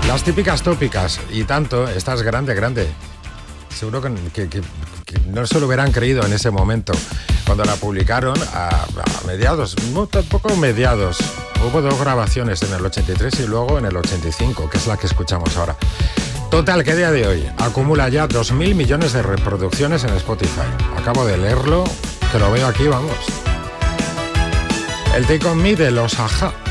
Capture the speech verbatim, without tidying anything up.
Las típicas tópicas, y tanto, estás grande, grande. Seguro que, que, que, que no se lo hubieran creído en ese momento, cuando la publicaron a, a mediados, no tampoco mediados. Hubo dos grabaciones, en el ochenta y tres y luego en el ochenta y cinco, que es la que escuchamos ahora. Total, que a día de hoy acumula ya dos mil millones de reproducciones en Spotify. Acabo de leerlo, que lo veo aquí, vamos. El Take On Me de los Aja.